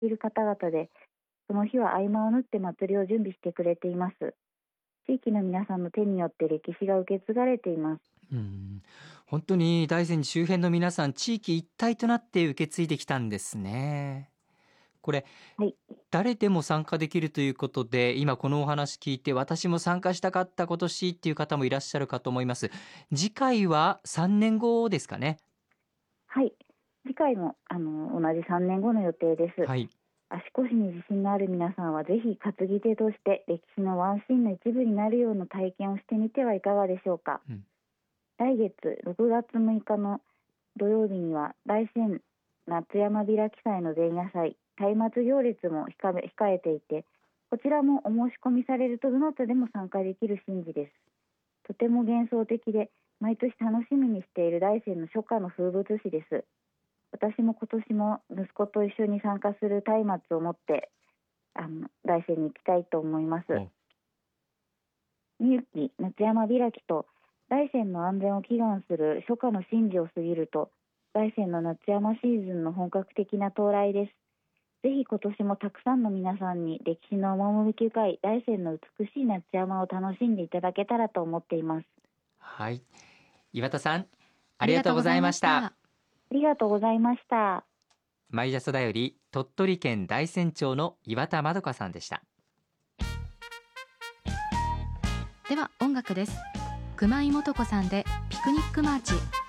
いる方々で、その日は合間を縫って祭りを準備してくれています。地域の皆さんの手によって歴史が受け継がれています。 うん、本当に大山周辺の皆さん、地域一体となって受け継いできたんですね。これ、 はい、 誰でも参加できるということで、今このお話聞いて私も参加したかった今年っていう方もいらっしゃるかと思います。次回は3年後ですかね。 はい、次回も同じ3年後の予定です。 はい。 足腰に自信のある皆さんはぜひ担ぎ手として歴史のワンシーンの一部になるような体験をしてみてはいかがでしょうか。 うん。 来月6月6日の土曜日には大山夏山開き祭の前夜祭松明行列も控えていて、こちらもお申し込みされるとどなたでも参加できる神事です。とても幻想的で毎年楽しみにしている大山の初夏の風物詩です。私も今年も息子と一緒に参加する松明を持って大山に行きたいと思います。 お。 みゆき夏山開きと大山の安全を祈願する初夏の神事を過ぎると、大山の夏山シーズンの本格的な到来です。ぜひ今年もたくさんの皆さんに歴史の趣深い大山の美しい夏山を楽しんでいただけたらと思っています。 はい。岩田さん、あありがとうございりがとうございました。 ました。 ありがとうございました。 マイジャソだより鳥取県大山町の岩田まどかさんでした。 では音楽です。熊井素子さんでピクニックマーチ。